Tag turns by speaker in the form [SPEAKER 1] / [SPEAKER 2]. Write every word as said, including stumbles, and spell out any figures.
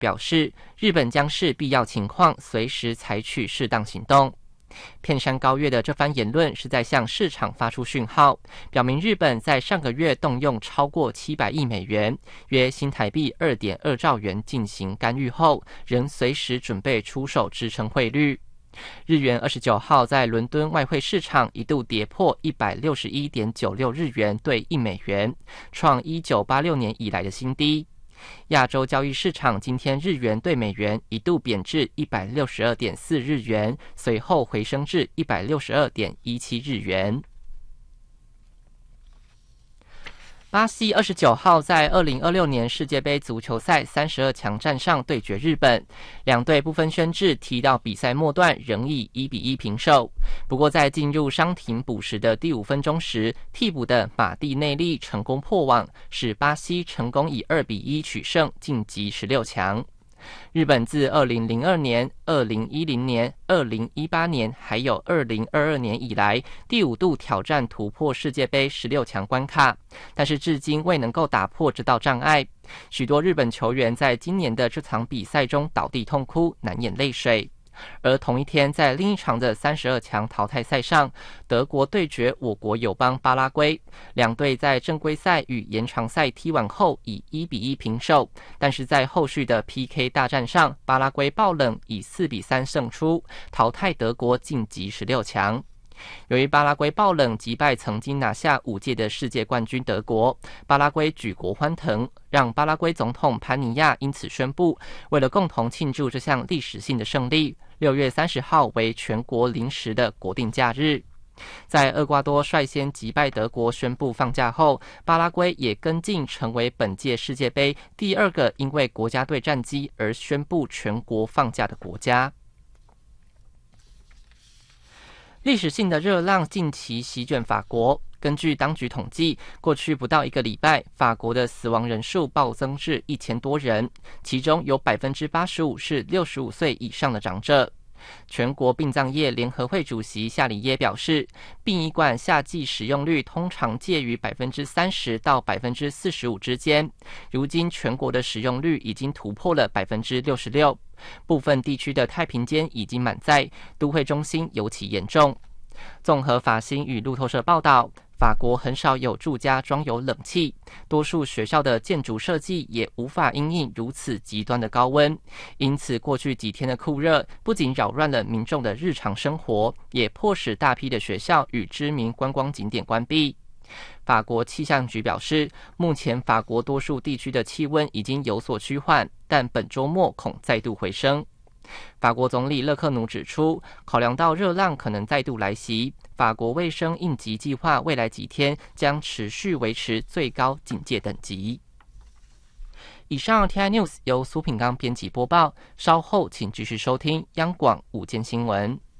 [SPEAKER 1] 表示日本将视必要情况随时采取适当行动。片山高月的这番言论是在向市场发出讯号，表明日本在上个月动用超过七百亿美元，约新台币 二点二兆元进行干预后，仍随时准备出手支撑汇率。日元二十九号在伦敦外汇市场一度跌破 一百六十一点九六日元兑一美元，创一九八六年以来的新低。亚洲交易市场今天日元对美元一度贬至 一百六十二点四日元，随后回升至 一百六十二点一七日元。巴西二十九号在二零二六年世界杯足球赛三十二强战上对决日本，两队不分轩轾，踢到比赛末段仍以一比一平手。不过在进入伤停补时的第五分钟时，替补的马蒂内利成功破网，使巴西成功以二比一取胜，晋级十六强。日本自二零零二年、二零一零年、二零一八年还有二零二二年以来，第五度挑战突破世界杯十六强关卡，但是至今未能够打破这道障碍。许多日本球员在今年的这场比赛中倒地痛哭，难掩泪水。而同一天，在另一场的三十二强淘汰赛上，德国对决我国友邦巴拉圭，两队在正规赛与延长赛踢完后以一比一平手，但是在后续的 P K 大战上，巴拉圭爆冷以四比三胜出，淘汰德国晋级十六强。由于巴拉圭爆冷击败曾经拿下五届的世界冠军德国，巴拉圭举国欢腾，让巴拉圭总统潘尼亚因此宣布，为了共同庆祝这项历史性的胜利，六月三十号为全国临时的国定假日。在厄瓜多率先击败德国宣布放假后，巴拉圭也跟进成为本届世界杯第二个因为国家队战绩而宣布全国放假的国家。历史性的热浪近期席卷法国，根据当局统计，过去不到一个礼拜，法国的死亡人数暴增至一千多人，其中有 百分之八十五 是六十五岁以上的长者。全国殡葬业联合会主席夏里耶表示，殡仪馆夏季使用率通常介于 百分之三十 到 百分之四十五 之间，如今全国的使用率已经突破了 百分之六十六， 部分地区的太平间已经满载，都会中心尤其严重。综合法新与路透社报道，法国很少有住家装有冷气，多数学校的建筑设计也无法因应如此极端的高温，因此过去几天的酷热不仅扰乱了民众的日常生活，也迫使大批的学校与知名观光景点关闭。法国气象局表示，目前法国多数地区的气温已经有所趋缓，但本周末恐再度回升。法国总理勒克努指出，考量到热浪可能再度来袭，法国卫生应急计划未来几天将持续维持最高警戒等级。以上 T I News 由苏品刚编辑播报，稍后请继续收听央广午间新闻。